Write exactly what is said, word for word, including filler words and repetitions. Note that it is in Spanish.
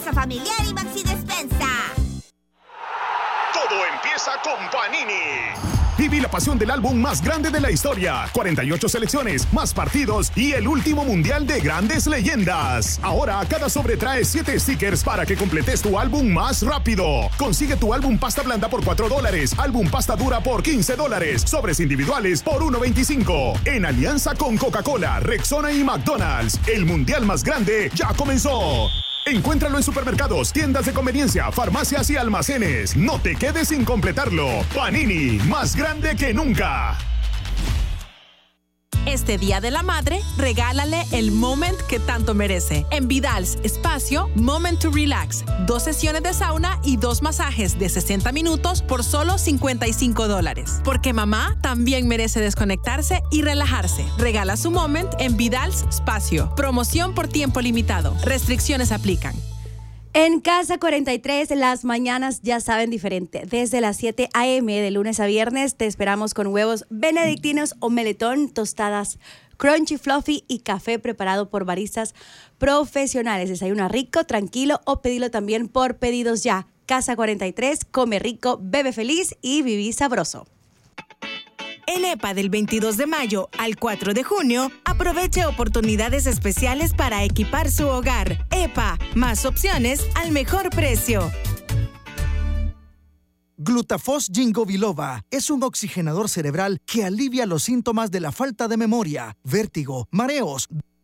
Casa Familiar y Maxi Despensa. Todo empieza con Panini. Viví la pasión del álbum más grande de la historia. cuarenta y ocho selecciones, más partidos y el último mundial de grandes leyendas. Ahora cada sobre trae siete stickers para que completes tu álbum más rápido. Consigue tu álbum pasta blanda por cuatro dólares, álbum pasta dura por quince dólares, sobres individuales por uno veinticinco. En alianza con Coca-Cola, Rexona y McDonald's. El mundial más grande ya comenzó. Encuéntralo en supermercados, tiendas de conveniencia, farmacias y almacenes. No te quedes sin completarlo. Panini, más grande que nunca. Este Día de la Madre, regálale el moment que tanto merece. En Vidal's Espacio, Moment to Relax. Dos sesiones de sauna y dos masajes de sesenta minutos por solo cincuenta y cinco dólares. Porque mamá también merece desconectarse y relajarse. Regala su moment en Vidal's Espacio. Promoción por tiempo limitado. Restricciones aplican. En Casa cuarenta y tres, las mañanas ya saben diferente. Desde las siete a eme de lunes a viernes te esperamos con huevos benedictinos o meletón, tostadas crunchy, fluffy y café preparado por baristas profesionales. Desayuna rico, tranquilo o pedilo también por pedidos ya. Casa cuarenta y tres, come rico, bebe feliz y viví sabroso. En EPA del veintidós de mayo al cuatro de junio, aproveche oportunidades especiales para equipar su hogar. EPA, más opciones al mejor precio. Glutafos Ginkgo Biloba es un oxigenador cerebral que alivia los síntomas de la falta de memoria, vértigo, mareos,